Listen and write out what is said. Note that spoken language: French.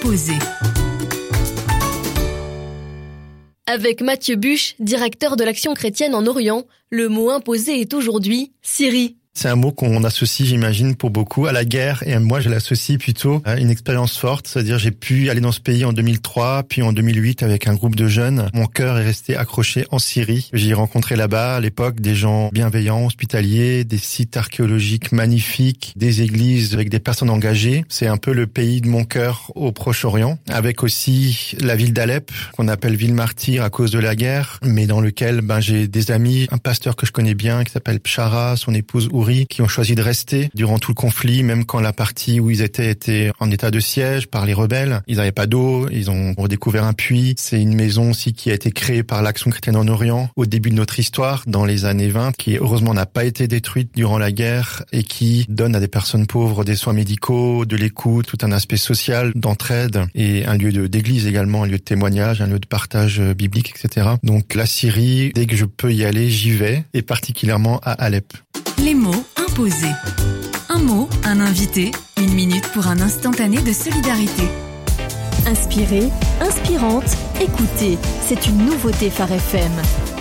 imposé. Avec Mathieu Buche, directeur de l'Action chrétienne en Orient, le mot imposé est aujourd'hui Syrie. C'est un mot qu'on associe, j'imagine, pour beaucoup à la guerre. Et moi, je l'associe plutôt à une expérience forte. C'est-à-dire, j'ai pu aller dans ce pays en 2003, puis en 2008 avec un groupe de jeunes. Mon cœur est resté accroché en Syrie. J'ai rencontré là-bas, à l'époque, des gens bienveillants, hospitaliers, des sites archéologiques magnifiques, des églises avec des personnes engagées. C'est un peu le pays de mon cœur au Proche-Orient, avec aussi la ville d'Alep, qu'on appelle ville martyre à cause de la guerre, mais dans lequel j'ai des amis, un pasteur que je connais bien qui s'appelle Pshara, son épouse Ouri, qui ont choisi de rester durant tout le conflit, même quand la partie où ils étaient en état de siège par les rebelles. Ils n'avaient pas d'eau, ils ont redécouvert un puits. C'est une maison aussi qui a été créée par l'Action chrétienne en Orient au début de notre histoire, dans les années 20, qui heureusement n'a pas été détruite durant la guerre et qui donne à des personnes pauvres des soins médicaux, de l'écoute, tout un aspect social, d'entraide et un lieu d'église également, un lieu de témoignage, un lieu de partage biblique, etc. Donc la Syrie, dès que je peux y aller, j'y vais, et particulièrement à Alep. Les mots imposés. Un mot, un invité, 1 minute pour un instantané de solidarité. Inspirée, inspirante, écoutez, c'est une nouveauté Phare FM.